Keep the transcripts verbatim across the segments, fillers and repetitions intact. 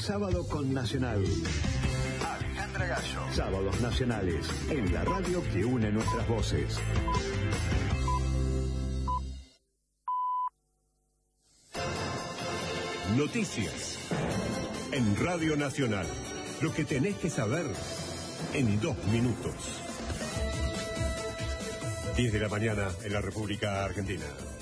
sábado con Nacional. Alejandra Gallo. Sábados nacionales, en la radio que une nuestras voces. Noticias en Radio Nacional. Lo que tenés que saber en dos minutos. diez de la mañana en la República Argentina.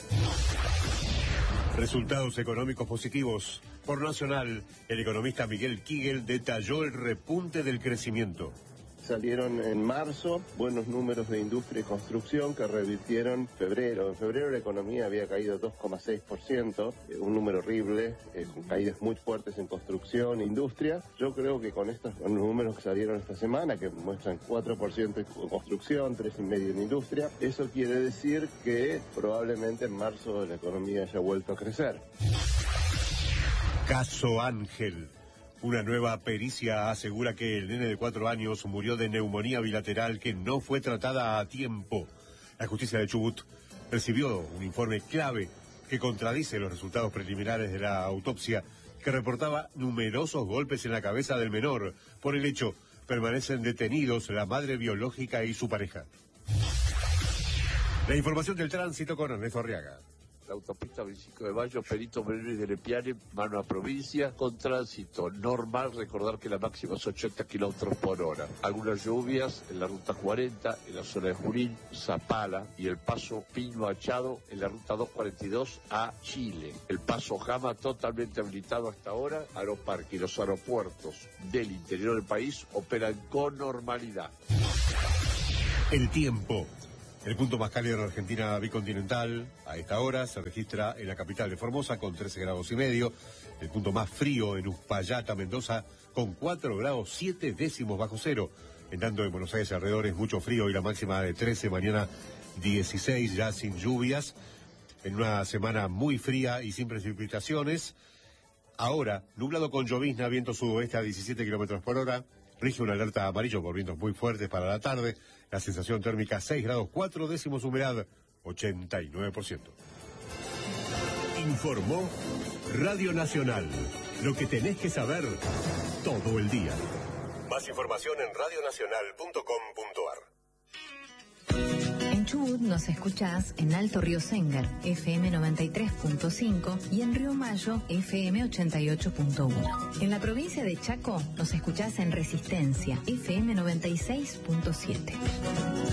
Resultados económicos positivos. Por Nacional, el economista Miguel Kigel detalló el repunte del crecimiento. Salieron en marzo buenos números de industria y construcción que revirtieron febrero. En febrero la economía había caído dos coma seis por ciento, un número horrible, eh, con caídas muy fuertes en construcción e industria. Yo creo que con estos con los números que salieron esta semana, que muestran cuatro por ciento en construcción, tres coma cinco por ciento en industria, eso quiere decir que probablemente en marzo la economía haya vuelto a crecer. Caso Ángel. Una nueva pericia asegura que el nene de cuatro años murió de neumonía bilateral que no fue tratada a tiempo. La justicia de Chubut recibió un informe clave que contradice los resultados preliminares de la autopsia que reportaba numerosos golpes en la cabeza del menor. Por el hecho, permanecen detenidos la madre biológica y su pareja. La información del tránsito con Ernesto Arriaga. La autopista veinticinco de mayo, Perito Moreno y de Lepiane, mano a provincia, con tránsito normal. Recordar que la máxima es ochenta kilómetros por hora. Algunas lluvias en la ruta cuarenta, en la zona de Junín, Zapala y el paso Pino Achado en la ruta doscientos cuarenta y dos a Chile. El paso Jama totalmente habilitado hasta ahora. Aeroparque y los aeropuertos del interior del país operan con normalidad. El tiempo. El punto más cálido en la Argentina bicontinental, a esta hora, se registra en la capital de Formosa con trece grados y medio. El punto más frío en Uspallata, Mendoza, con cuatro grados siete décimos bajo cero. En tanto, en Buenos Aires alrededor es mucho frío y la máxima de trece, mañana dieciséis, ya sin lluvias. En una semana muy fría y sin precipitaciones. Ahora, nublado con llovizna, viento sudoeste a diecisiete kilómetros por hora. Rige una alerta amarillo por vientos muy fuertes para la tarde. La sensación térmica seis grados cuatro décimos, humedad ochenta y nueve por ciento. Informó Radio Nacional. Lo que tenés que saber todo el día. Más información en radionacional punto com punto ar. En Chubut nos escuchás en Alto Río Sengar, F M noventa y tres punto cinco, y en Río Mayo, F M ochenta y ocho punto uno. En la provincia de Chaco nos escuchás en Resistencia, F M noventa y seis punto siete.